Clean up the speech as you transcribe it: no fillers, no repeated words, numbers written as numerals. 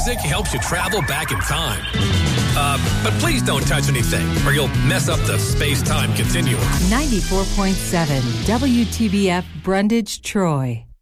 music helps you travel back in time. But please don't touch anything, or you'll mess up the space-time continuum. 94.7 WTBF Brundage, Troy.